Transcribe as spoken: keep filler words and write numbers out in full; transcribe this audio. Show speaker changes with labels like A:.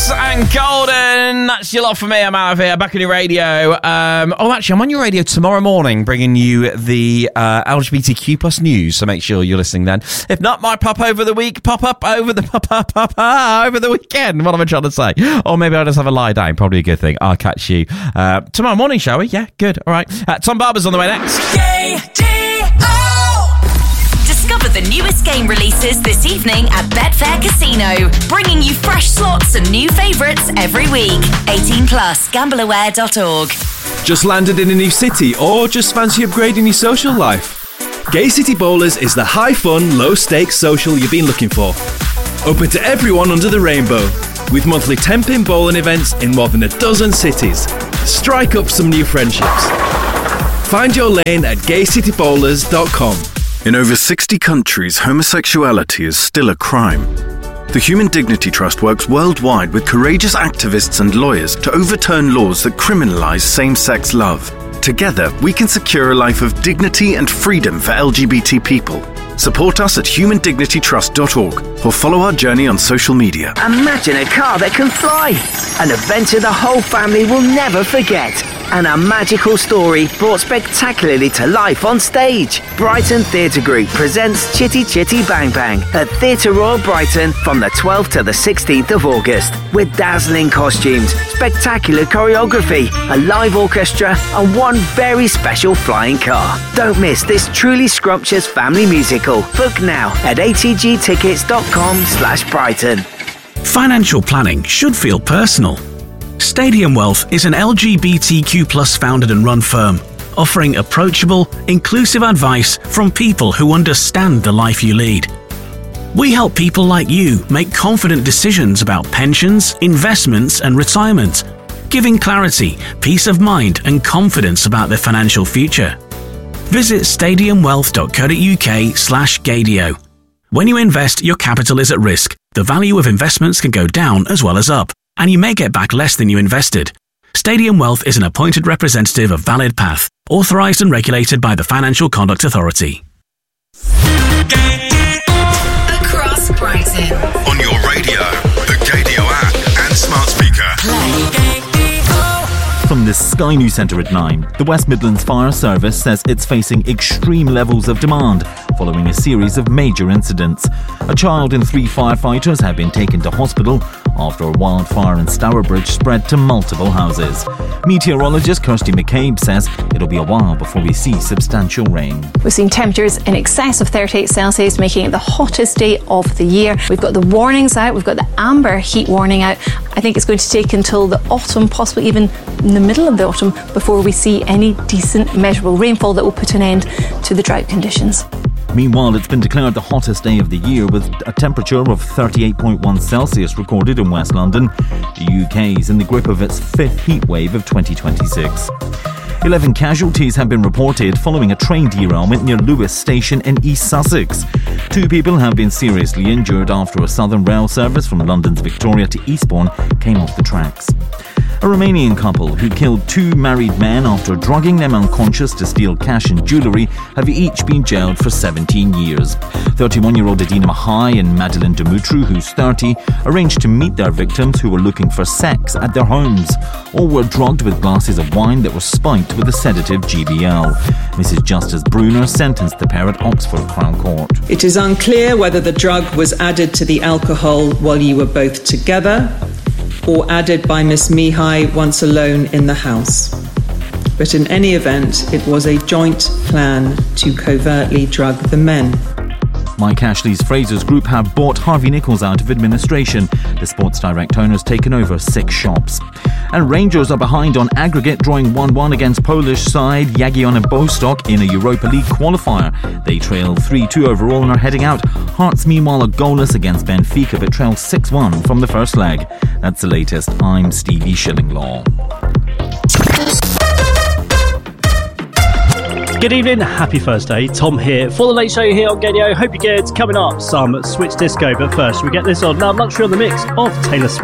A: Alex and Golden. That's your lot for me. I'm out of here. Back on your radio. Um, oh, actually, I'm on your radio tomorrow morning bringing you the uh, L G B T Q plus news, so make sure you're listening then. If not, might pop over the week, pop up over the pop up, pop up over the weekend. What am I trying to say? Or maybe I'll just have a lie down. Probably a good thing. I'll catch you uh, tomorrow morning, shall we? Yeah, good. All right. Uh, Tom Barber's on the way next.
B: K D O. Discover the newest game releases this evening at Betfair Casino, bringing you fresh slots and new favourites every week. eighteen plus, gamble aware dot org.
C: Just landed in a new city or just fancy upgrading your social life? Gay City Bowlers is the high-fun, low-stakes social you've been looking for. Open to everyone under the rainbow, with monthly ten-pin bowling events in more than a dozen cities. Strike up some new friendships. Find your lane at gay city bowlers dot com.
D: In over sixty countries, homosexuality is still a crime. The Human Dignity Trust works worldwide with courageous activists and lawyers to overturn laws that criminalise same-sex love. Together, we can secure a life of dignity and freedom for L G B T people. Support us at human dignity trust dot org or follow our journey on social media.
E: Imagine a car that can fly. An adventure the whole family will never forget. And a magical story brought spectacularly to life on stage. Brighton Theatre Group presents Chitty Chitty Bang Bang at Theatre Royal Brighton from the twelfth to the sixteenth of August. With dazzling costumes, spectacular choreography, a live orchestra and one very special flying car. Don't miss this truly scrumptious family musical. Book now at a t g tickets dot com slash Brighton.
F: Financial planning should feel personal. Stadium Wealth is an L G B T Q plus founded and run firm, offering approachable, inclusive advice from people who understand the life you lead. We help people like you make confident decisions about pensions, investments and retirement, giving clarity, peace of mind and confidence about their financial future. Visit stadium wealth dot co dot u k slash gadio. When you invest, your capital is at risk. The value of investments can go down as well as up, and you may get back less than you invested. Stadium Wealth is an appointed representative of Valid Path, authorised and regulated by the Financial Conduct Authority.
B: Across Brighton.
G: On your radio, the Gadio app and smart speaker.
B: Play.
H: From the Sky News Centre at nine, the West Midlands Fire Service says it's facing extreme levels of demand following a series of major incidents. A child and three firefighters have been taken to hospital after a wildfire in Stourbridge spread to multiple houses. Meteorologist Kirsty McCabe says it'll be a while before we see substantial rain.
I: We've seen temperatures in excess of thirty-eight Celsius, making it the hottest day of the year. We've got the warnings out, we've got the amber heat warning out. I think it's going to take until the autumn, possibly even in the middle of the autumn, before we see any decent measurable rainfall that will put an end to the drought conditions.
H: Meanwhile, it's been declared the hottest day of the year with a temperature of thirty-eight point one Celsius recorded in West London. The U K is in the grip of its fifth heat wave of twenty twenty-six. Eleven casualties have been reported following a train derailment near Lewes Station in East Sussex. Two people have been seriously injured after a Southern Rail service from London's Victoria to Eastbourne came off the tracks. A Romanian couple who killed two married men after drugging them unconscious to steal cash and jewellery have each been jailed for seventeen years. thirty-one-year-old Adina Mihai and Madeleine Dumitru, who's thirty, arranged to meet their victims who were looking for sex at their homes. All were drugged with glasses of wine that were spiked with the sedative G B L. Missus Justice Brunner sentenced the pair at Oxford Crown Court.
J: It is unclear whether the drug was added to the alcohol while you were both together, or added by Miss Mihai once alone in the house. But in any event, it was a joint plan to covertly drug the men.
H: Mike Ashley's Fraser's Group have bought Harvey Nichols out of administration. The Sports Direct owner's taken over six shops. And Rangers are behind on aggregate, drawing one one against Polish side Jagiellon Bostock in a Europa League qualifier. They trail three two overall and are heading out. Hearts meanwhile are goalless against Benfica but trail six one from the first leg. That's the latest. I'm Stevie Shillinglaw.
K: Good evening, happy Thursday, Tom here for the Late Show here on Gadio. Hope you're good. Coming up, some Switch Disco, but first we get this on Now Luxury on the mix of Taylor Swift.